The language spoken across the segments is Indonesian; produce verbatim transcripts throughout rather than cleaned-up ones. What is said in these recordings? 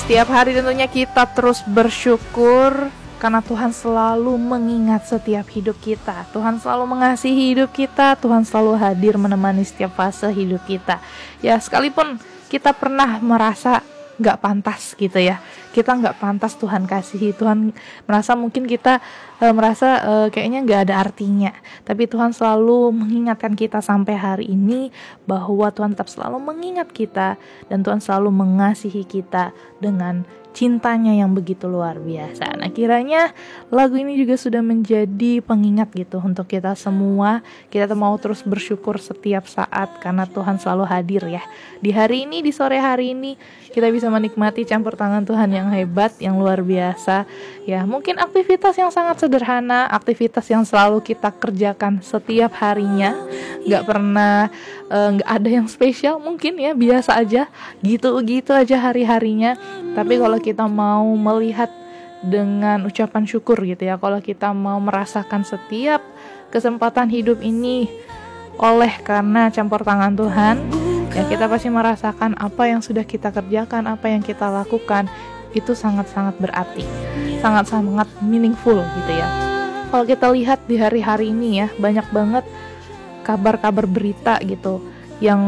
Setiap hari tentunya kita terus bersyukur karena Tuhan selalu mengingat setiap hidup kita. Tuhan selalu mengasihi hidup kita. Tuhan selalu hadir menemani setiap fase hidup kita. Ya, sekalipun kita pernah merasa gak pantas gitu ya, kita gak pantas Tuhan kasihi, Tuhan merasa mungkin kita e, merasa e, kayaknya gak ada artinya, tapi Tuhan selalu mengingatkan kita sampai hari ini bahwa Tuhan tetap selalu mengingat kita dan Tuhan selalu mengasihi kita dengan cintanya yang begitu luar biasa. Nah, kiranya lagu ini juga sudah menjadi pengingat gitu untuk kita semua. Kita mau terus bersyukur setiap saat karena Tuhan selalu hadir ya. Di hari ini, di sore hari ini, kita bisa menikmati campur tangan Tuhan yang hebat, yang luar biasa. Ya, mungkin aktivitas yang sangat sederhana, aktivitas yang selalu kita kerjakan setiap harinya, gak pernah uh, gak ada yang spesial, mungkin ya biasa aja, gitu-gitu aja hari-harinya. Tapi kalau kita mau melihat dengan ucapan syukur gitu ya, kalau kita mau merasakan setiap kesempatan hidup ini oleh karena campur tangan Tuhan, ya kita pasti merasakan apa yang sudah kita kerjakan, apa yang kita lakukan itu sangat-sangat berarti, sangat-sangat meaningful gitu ya. Kalau kita lihat di hari-hari ini ya, banyak banget kabar-kabar berita gitu yang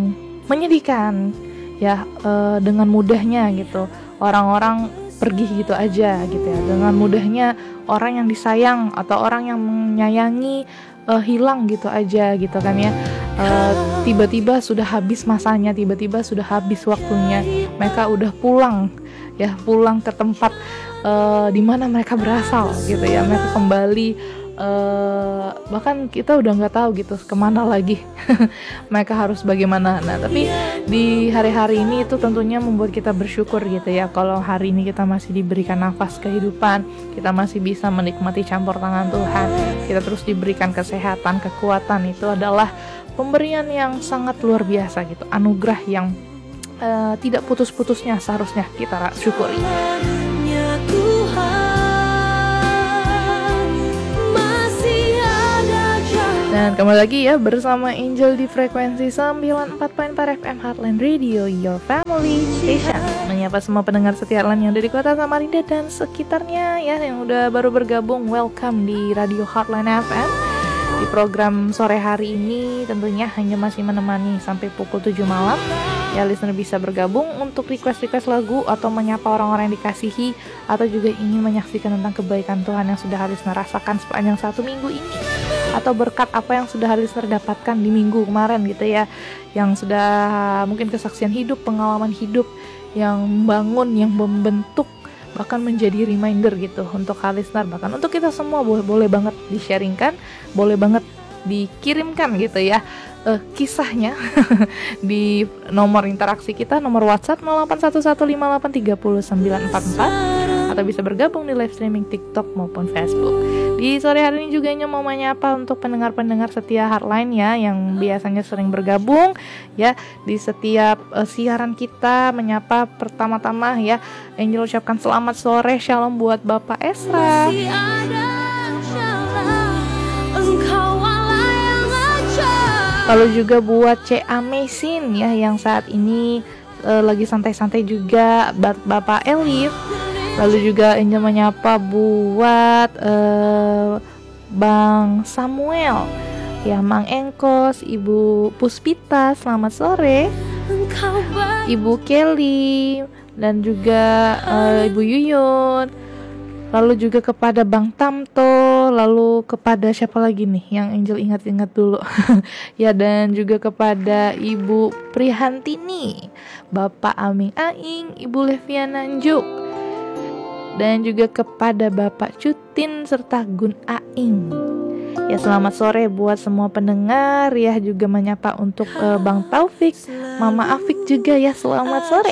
menyedihkan ya, e, dengan mudahnya gitu orang-orang pergi gitu aja gitu ya, dengan mudahnya orang yang disayang atau orang yang menyayangi uh, hilang gitu aja gitu kan ya. Uh, tiba-tiba sudah habis masanya, tiba-tiba sudah habis waktunya, mereka udah pulang ya, pulang ke tempat uh, di mana mereka berasal gitu ya, mereka kembali. Uh, bahkan kita udah nggak tahu gitu kemana lagi mereka harus bagaimana. Nah, tapi di hari-hari ini itu tentunya membuat kita bersyukur gitu ya, kalau hari ini kita masih diberikan nafas kehidupan, kita masih bisa menikmati campur tangan Tuhan, kita terus diberikan kesehatan, kekuatan. Itu adalah pemberian yang sangat luar biasa gitu, anugerah yang uh, tidak putus-putusnya seharusnya kita syukuri. Dan kembali lagi ya bersama Angel di frekuensi sembilan puluh empat koma empat F M Heartland Radio, your family station. Menyapa semua pendengar setia Heartland yang dari kota Samarinda dan sekitarnya ya, yang udah baru bergabung, welcome di Radio Heartland F M. Di program sore hari ini tentunya hanya masih menemani sampai pukul tujuh malam. Ya, listener bisa bergabung untuk request-request lagu atau menyapa orang-orang yang dikasihi, atau juga ingin menyaksikan tentang kebaikan Tuhan yang sudah listener rasakan sepanjang satu minggu ini, atau berkat apa yang sudah listener dapatkan di minggu kemarin gitu ya, yang sudah mungkin kesaksian hidup, pengalaman hidup yang membangun, yang membentuk, bahkan menjadi reminder gitu untuk listener, bahkan untuk kita semua. Boleh, boleh banget di-sharingkan, boleh banget dikirimkan gitu ya uh, kisahnya di nomor interaksi kita, nomor WhatsApp nol delapan satu satu lima delapan tiga nol sembilan empat empat, atau bisa bergabung di live streaming TikTok maupun Facebook. Di sore hari ini juga mau menyapa untuk pendengar-pendengar setia Heartline ya, yang biasanya sering bergabung ya di setiap uh, siaran kita. Menyapa pertama-tama ya, Angel ucapkan selamat sore, shalom buat Bapak Esra. Lalu juga buat C. Amesin ya, yang saat ini uh, lagi santai-santai juga, Bapak Elif. Lalu juga Angel menyapa buat uh, Bang Samuel ya, Mang Engkos, Ibu Puspita, selamat sore, Ibu Kelly, dan juga uh, Ibu Yuyun. Lalu juga kepada Bang Tamto, lalu kepada siapa lagi nih yang Angel ingat-ingat dulu ya, dan juga kepada Ibu Prihantini, Bapak Aming Aing, Ibu Leviana Njuk, dan juga kepada Bapak Cutin serta Gun Aing. Ya, selamat sore buat semua pendengar ya, juga menyapa untuk uh, Bang Taufik, Mama Afik juga ya, selamat sore.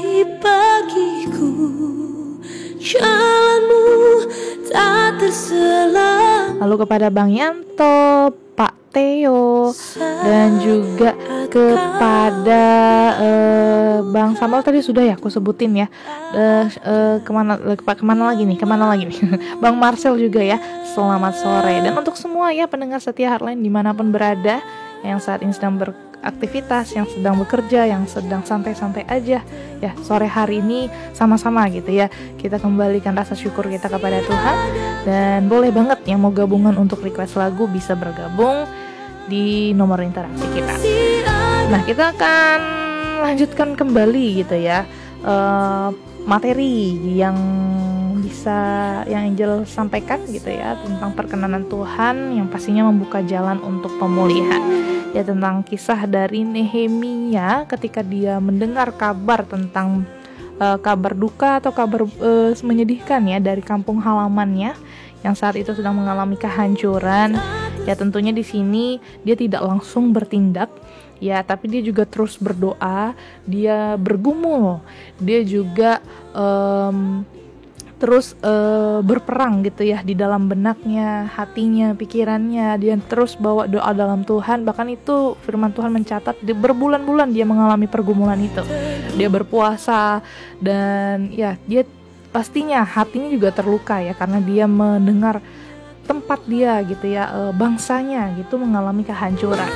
Jalanmu tak terselang. Lalu kepada Bang Yanto, Pak Theo, dan juga kepada uh, Bang Samuel tadi sudah ya aku sebutin ya. Uh, uh, kemana, uh, kemana lagi nih? Kemana lagi nih? Bang Marcel juga ya. Selamat sore. Dan untuk semua ya pendengar setia Heartline dimanapun berada, yang saat ini sedang ber, beraktivitas, yang sedang bekerja, yang sedang santai-santai aja ya, sore hari ini sama-sama gitu ya, kita kembalikan rasa syukur kita kepada Tuhan. Dan boleh banget yang mau gabungan untuk request lagu bisa bergabung di nomor interaksi kita. Nah, kita akan lanjutkan kembali gitu ya uh, materi yang bisa yang Angel sampaikan gitu ya, tentang perkenanan Tuhan yang pastinya membuka jalan untuk pemulihan ya, tentang kisah dari Nehemia ketika dia mendengar kabar tentang uh, kabar duka atau kabar uh, menyedihkan ya dari kampung halamannya yang saat itu sedang mengalami kehancuran. Ya tentunya di sini dia tidak langsung bertindak ya, tapi dia juga terus berdoa, dia bergumul, dia juga um, terus uh, berperang gitu ya di dalam benaknya, hatinya, pikirannya. Dia terus bawa doa dalam Tuhan. Bahkan itu firman Tuhan mencatat di berbulan-bulan dia mengalami pergumulan itu. Dia berpuasa dan ya dia pastinya hatinya juga terluka ya, karena dia mendengar tempat dia gitu ya, uh, bangsanya gitu mengalami kehancuran.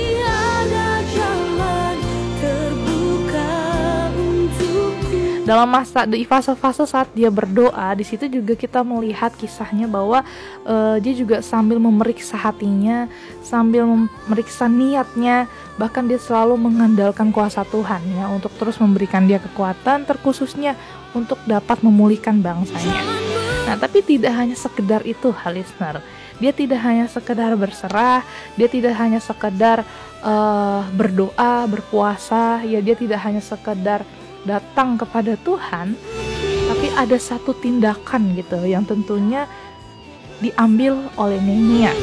Dalam masa di fase-fase saat dia berdoa, di situ juga kita melihat kisahnya bahwa uh, dia juga sambil memeriksa hatinya, sambil memeriksa niatnya, bahkan dia selalu mengandalkan kuasa Tuhan ya untuk terus memberikan dia kekuatan, terkhususnya untuk dapat memulihkan bangsanya. Nah, tapi tidak hanya sekedar itu, listener. Dia tidak hanya sekedar berserah, dia tidak hanya sekedar uh, berdoa, berpuasa, ya dia tidak hanya sekedar datang kepada Tuhan, tapi ada satu tindakan gitu yang tentunya diambil oleh Nehemia.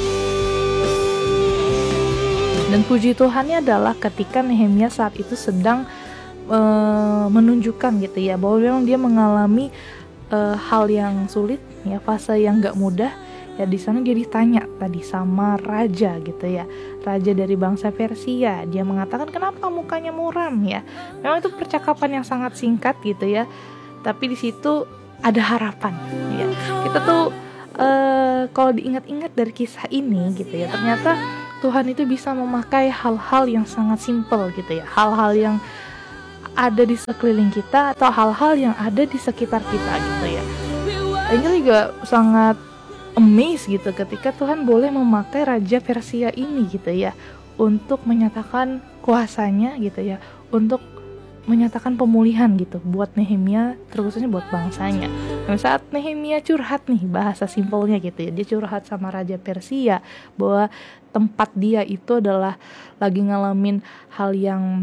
Dan puji Tuhannya adalah ketika Nehemia saat itu sedang e, menunjukkan gitu ya bahwa memang dia mengalami e, hal yang sulit ya, fase yang gak mudah. Ya di sana dia ditanya tadi sama raja gitu ya, raja dari bangsa Persia. Dia mengatakan, kenapa mukanya muram ya? Memang itu percakapan yang sangat singkat gitu ya, tapi di situ ada harapan ya. Kita tuh uh, kalau diingat-ingat dari kisah ini gitu ya, ternyata Tuhan itu bisa memakai hal-hal yang sangat simpel gitu ya, hal-hal yang ada di sekeliling kita atau hal-hal yang ada di sekitar kita gitu ya. Ini juga sangat amazed gitu ketika Tuhan boleh memakai raja Persia ini gitu ya untuk menyatakan kuasanya gitu ya, untuk menyatakan pemulihan gitu buat Nehemia, terkhususnya buat bangsanya. Dan saat Nehemia curhat nih, bahasa simpelnya gitu ya, dia curhat sama raja Persia bahwa tempat dia itu adalah lagi ngalamin hal yang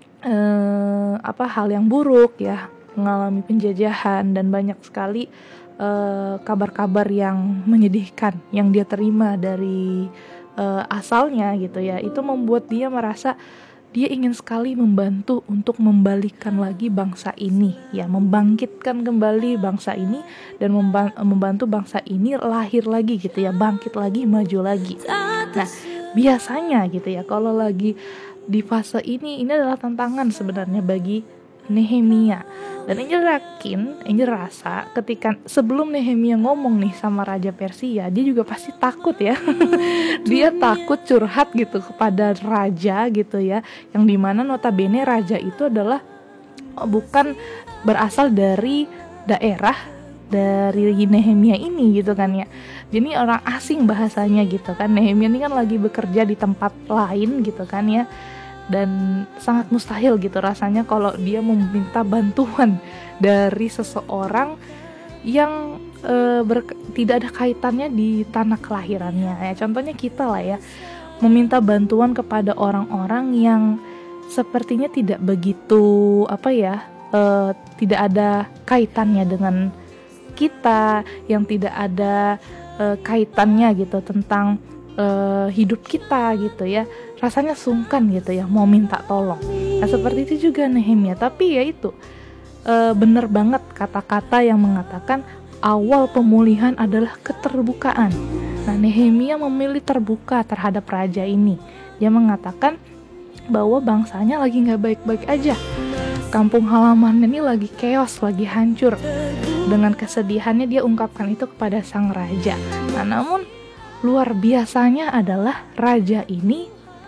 eh, apa hal yang buruk ya, mengalami penjajahan dan banyak sekali Uh, kabar-kabar yang menyedihkan yang dia terima dari uh, asalnya gitu ya. Itu membuat dia merasa dia ingin sekali membantu untuk membalikan lagi bangsa ini ya, membangkitkan kembali bangsa ini dan memban- membantu bangsa ini lahir lagi gitu ya, bangkit lagi, maju lagi. Nah biasanya gitu ya kalau lagi di fase ini, ini adalah tantangan sebenarnya bagi Nehemia. Dan Angel yakin, Angel rasa ketika sebelum Nehemia ngomong nih sama raja Persia, dia juga pasti takut ya. Dia takut curhat gitu kepada raja gitu ya, yang dimana notabene raja itu adalah bukan berasal dari daerah dari Nehemia ini gitu kan ya. Jadi orang asing bahasanya gitu kan. Nehemia ini kan lagi bekerja di tempat lain gitu kan ya, dan sangat mustahil gitu rasanya kalau dia meminta bantuan dari seseorang yang e, ber, tidak ada kaitannya di tanah kelahirannya ya. Contohnya kita lah ya, meminta bantuan kepada orang-orang yang sepertinya tidak begitu apa ya, e, tidak ada kaitannya dengan kita, yang tidak ada e, kaitannya gitu tentang e, hidup kita gitu ya. Rasanya sungkan gitu ya mau minta tolong. Nah seperti itu juga Nehemia. Tapi ya itu e, benar banget kata-kata yang mengatakan awal pemulihan adalah keterbukaan. Nah Nehemia memilih terbuka terhadap raja ini. Dia mengatakan bahwa bangsanya lagi gak baik-baik aja, kampung halamannya ini lagi chaos, lagi hancur. Dengan kesedihannya dia ungkapkan itu kepada sang raja. Nah namun luar biasanya adalah raja ini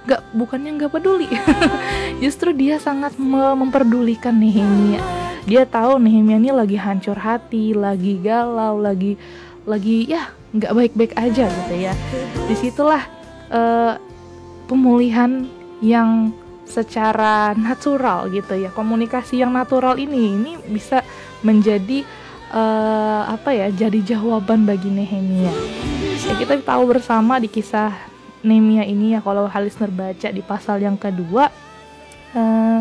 nggak bukannya nggak peduli, justru dia sangat memperdulikan Nehemia. Dia tahu Nehemia ini lagi hancur hati, lagi galau, lagi lagi ya nggak baik-baik aja gitu ya. Disitulah uh, pemulihan yang secara natural gitu ya, komunikasi yang natural ini ini bisa menjadi uh, apa ya, jadi jawaban bagi Nehemia. Ya, kita tahu bersama di kisah Nehemia ini ya, kalau Halisner baca di pasal yang kedua, uh,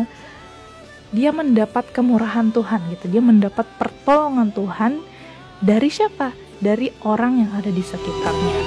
dia mendapat kemurahan Tuhan gitu, dia mendapat pertolongan Tuhan dari siapa? Dari orang yang ada di sekitarnya.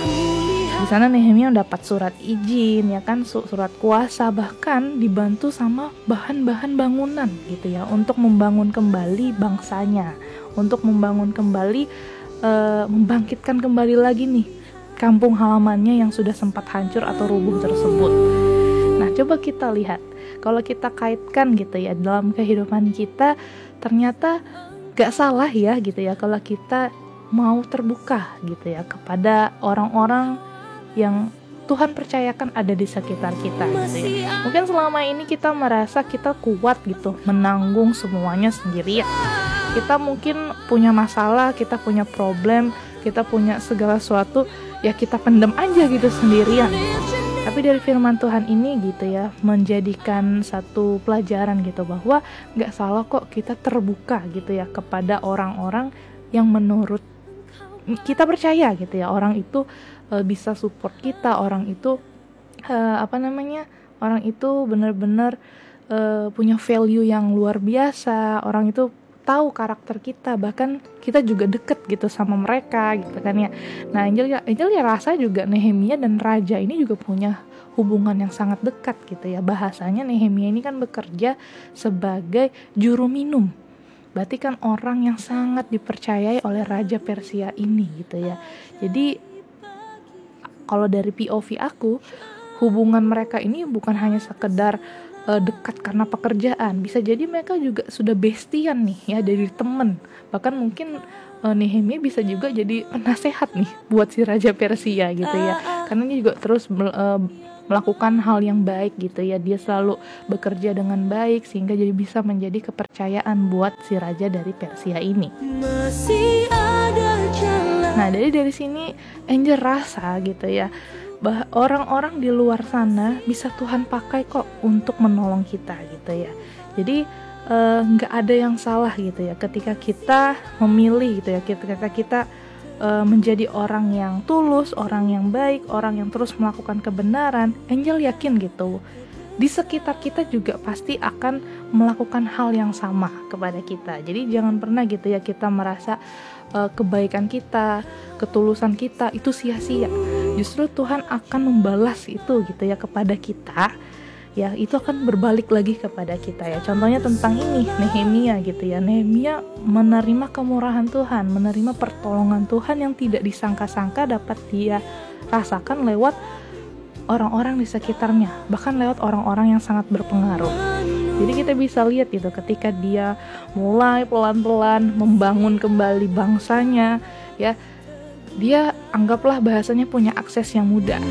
Di sana Nehemia dapat surat izin ya kan, surat kuasa, bahkan dibantu sama bahan-bahan bangunan gitu ya, untuk membangun kembali bangsanya, untuk membangun kembali, e, membangkitkan kembali lagi nih kampung halamannya yang sudah sempat hancur atau rubuh tersebut. Nah, coba kita lihat, kalau kita kaitkan gitu ya dalam kehidupan kita, ternyata gak salah ya gitu ya kalau kita mau terbuka gitu ya kepada orang-orang yang Tuhan percayakan ada di sekitar kita gitu ya. Mungkin selama ini kita merasa kita kuat gitu menanggung semuanya sendirian. Kita mungkin punya masalah, kita punya problem, kita punya segala sesuatu, ya kita pendam aja gitu sendirian. Tapi dari firman Tuhan ini gitu ya, menjadikan satu pelajaran gitu bahwa gak salah kok kita terbuka gitu ya kepada orang-orang yang menurut kita percaya gitu ya, orang itu e, bisa support kita, orang itu e, apa namanya, orang itu benar-benar e, punya value yang luar biasa, orang itu tahu karakter kita, bahkan kita juga deket gitu sama mereka gitu kan ya. Nah, Angel ya, Angel ya rasa juga Nehemia dan raja ini juga punya hubungan yang sangat dekat gitu ya. Bahasanya Nehemia ini kan bekerja sebagai juru minum. Berarti kan orang yang sangat dipercayai oleh Raja Persia ini gitu ya. Jadi kalau dari P O V aku, hubungan mereka ini bukan hanya sekedar uh, dekat karena pekerjaan. Bisa jadi mereka juga sudah bestian nih ya, dari temen. Bahkan mungkin uh, Nehemia bisa juga jadi penasehat nih buat si Raja Persia gitu ya. Karena dia juga terus uh, melakukan hal yang baik gitu ya, dia selalu bekerja dengan baik sehingga jadi bisa menjadi kepercayaan buat si raja dari Persia ini. Masih ada jalan. Nah, dari dari sini Angel rasa gitu ya, bahwa orang-orang di luar sana bisa Tuhan pakai kok untuk menolong kita gitu ya. Jadi nggak uh, ada yang salah gitu ya ketika kita memilih gitu ya, ketika kita menjadi orang yang tulus, orang yang baik, orang yang terus melakukan kebenaran. Angel yakin gitu, di sekitar kita juga pasti akan melakukan hal yang sama kepada kita. Jadi jangan pernah gitu ya kita merasa uh, kebaikan kita, ketulusan kita itu sia-sia. Justru Tuhan akan membalas itu gitu ya kepada kita. Ya, itu akan berbalik lagi kepada kita ya. Contohnya tentang ini Nehemia gitu ya. Nehemia menerima kemurahan Tuhan, menerima pertolongan Tuhan yang tidak disangka-sangka dapat dia rasakan lewat orang-orang di sekitarnya, bahkan lewat orang-orang yang sangat berpengaruh. Jadi kita bisa lihat gitu ketika dia mulai pelan-pelan membangun kembali bangsanya ya. Dia anggaplah bahasanya punya akses yang mudah.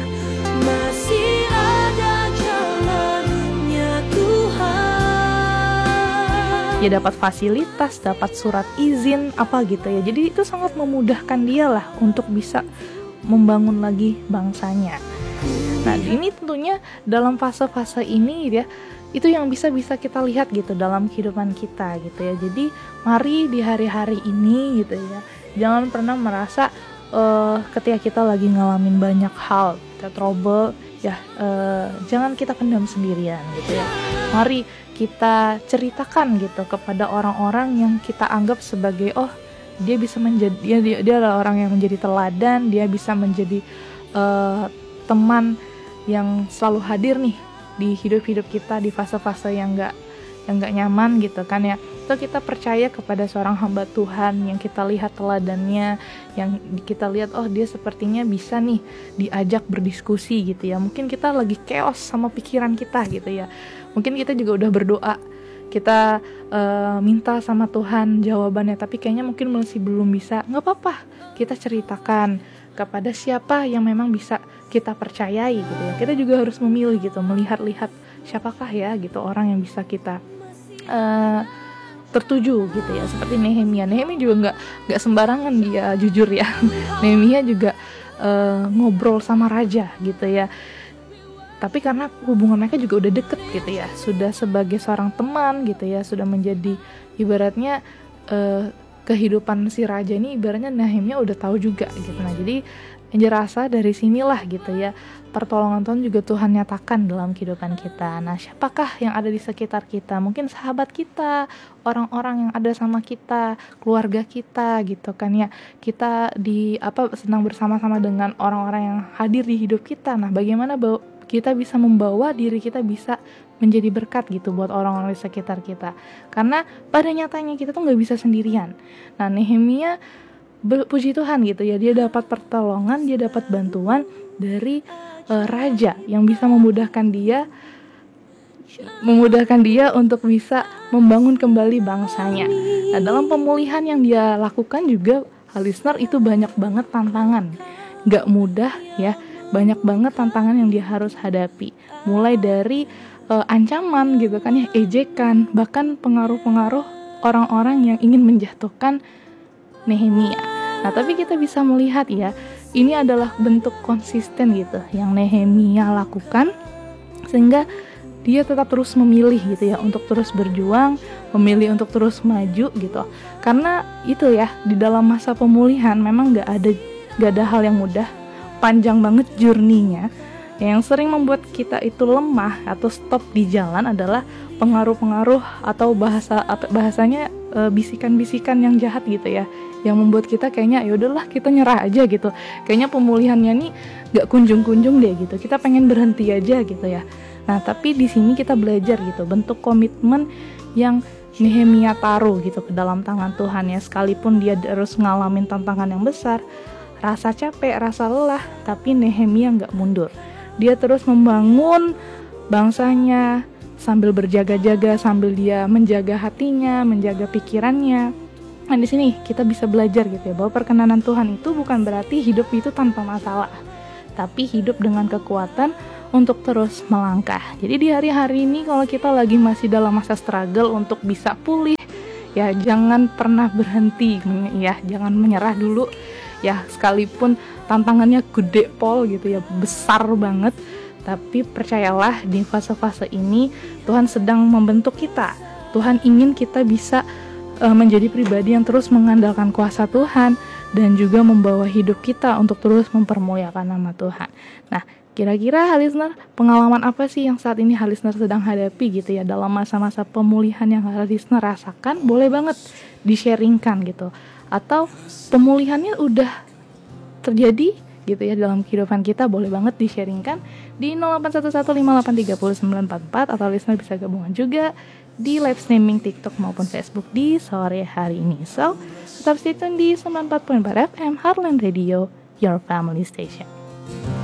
Ya dapat fasilitas, dapat surat izin apa gitu ya. Jadi itu sangat memudahkan dia lah untuk bisa membangun lagi bangsanya. Nah, ini tentunya dalam fase-fase ini ya, itu yang bisa-bisa kita lihat gitu dalam kehidupan kita gitu ya. Jadi mari di hari-hari ini gitu ya, jangan pernah merasa uh, ketika kita lagi ngalamin banyak hal, kita trouble ya, uh, jangan kita pendam sendirian gitu ya. Mari kita ceritakan gitu kepada orang-orang yang kita anggap sebagai oh dia bisa menjadi dia dia, dia adalah orang yang menjadi teladan, dia bisa menjadi uh, teman yang selalu hadir nih di hidup-hidup kita di fase-fase yang enggak yang enggak nyaman gitu kan ya. So kita percaya kepada seorang hamba Tuhan yang kita lihat teladannya, yang kita lihat oh dia sepertinya bisa nih diajak berdiskusi gitu ya. Mungkin kita lagi chaos sama pikiran kita gitu ya. Mungkin kita juga udah berdoa, kita uh, minta sama Tuhan jawabannya, tapi kayaknya mungkin masih belum bisa. Nggak apa-apa, kita ceritakan kepada siapa yang memang bisa kita percayai gitu ya. Kita juga harus memilih gitu, melihat-lihat siapakah ya gitu orang yang bisa kita uh, tertuju gitu ya. Seperti Nehemia. Nehemia juga nggak nggak sembarangan dia jujur ya. Nehemia juga uh, ngobrol sama raja gitu ya. Tapi karena hubungan mereka juga udah deket gitu ya, sudah sebagai seorang teman gitu ya, sudah menjadi ibaratnya uh, kehidupan si raja ini ibaratnya Nehemia udah tahu juga gitu. Nah jadi yang dirasa dari sinilah gitu ya, pertolongan Tuhan juga Tuhan nyatakan dalam kehidupan kita. Nah siapakah yang ada di sekitar kita? Mungkin sahabat kita, orang-orang yang ada sama kita, keluarga kita gitu kan ya. Kita di apa senang bersama-sama dengan orang-orang yang hadir di hidup kita. Nah bagaimana bahwa kita bisa membawa diri kita bisa menjadi berkat gitu buat orang-orang di sekitar kita. Karena pada nyatanya kita tuh gak bisa sendirian. Nah Nehemia, puji Tuhan gitu ya, dia dapat pertolongan, dia dapat bantuan dari uh, raja yang bisa memudahkan dia memudahkan dia untuk bisa membangun kembali bangsanya. Nah dalam pemulihan yang dia lakukan juga, listener, itu banyak banget tantangan, gak mudah ya. Banyak banget tantangan yang dia harus hadapi, mulai dari uh, ancaman gitu kan ya, ejekan, bahkan pengaruh-pengaruh orang-orang yang ingin menjatuhkan Nehemia. Nah tapi kita bisa melihat ya, ini adalah bentuk konsisten gitu yang Nehemia lakukan, sehingga dia tetap terus memilih gitu ya untuk terus berjuang, memilih untuk terus maju gitu. Karena itu ya, di dalam masa pemulihan memang gak ada gak ada hal yang mudah, panjang banget journey-nya. Yang sering membuat kita itu lemah atau stop di jalan adalah pengaruh-pengaruh atau bahasa bahasanya e, bisikan-bisikan yang jahat gitu ya, yang membuat kita kayaknya ya udahlah kita nyerah aja gitu. Kayaknya pemulihannya nih gak kunjung-kunjung deh gitu. Kita pengen berhenti aja gitu ya. Nah, tapi di sini kita belajar gitu, bentuk komitmen yang Nehemia taruh gitu ke dalam tangan Tuhan ya, sekalipun dia harus ngalamin tantangan yang besar, rasa capek, rasa lelah, tapi Nehemia gak mundur. Dia terus membangun bangsanya sambil berjaga-jaga, sambil dia menjaga hatinya, menjaga pikirannya. Nah di sini kita bisa belajar gitu ya, bahwa perkenanan Tuhan itu bukan berarti hidup itu tanpa masalah, tapi hidup dengan kekuatan untuk terus melangkah. Jadi di hari-hari ini kalau kita lagi masih dalam masa struggle untuk bisa pulih, ya jangan pernah berhenti ya, jangan menyerah dulu. Ya sekalipun tantangannya gede pol gitu ya, besar banget, tapi percayalah di fase-fase ini Tuhan sedang membentuk kita. Tuhan ingin kita bisa uh, menjadi pribadi yang terus mengandalkan kuasa Tuhan dan juga membawa hidup kita untuk terus mempermuliakan nama Tuhan. Nah kira-kira listener, pengalaman apa sih yang saat ini listener sedang hadapi gitu ya dalam masa-masa pemulihan yang listener rasakan? Boleh banget di-sharingkan gitu. Atau pemulihannya udah terjadi gitu ya dalam kehidupan kita, boleh banget di-sharingkan di nol delapan satu satu lima delapan tiga nol sembilan empat empat, atau listener bisa gabungan juga di live streaming TikTok maupun Facebook di sore hari ini. So, tetap stay tune di sembilan puluh empat koma empat F M Heartland Radio, your family station.